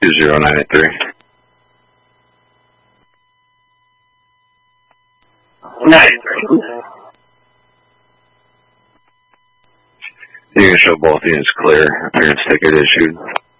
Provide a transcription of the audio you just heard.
20983. 93. You can show both units clear. Appearance ticket issued.